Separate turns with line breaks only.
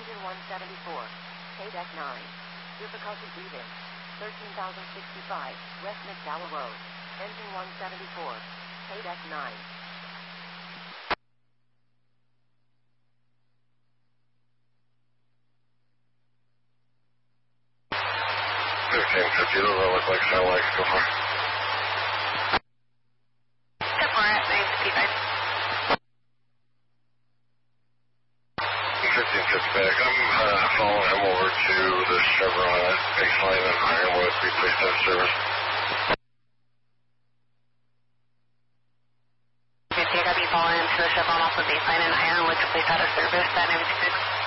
Engine 174, KDEC 9. Difficulty breathing. 13,065, West McDowell Road. Engine 174, KDEC 9.
Those all look like satellites. Go for it.
Go for it. 965.
1550 back. I'm following him over to the Chevron at Baseline and Ironwood. We placed out of service.
KW following to the Chevron off of Baseline and Ironwood to place out of service. That 966.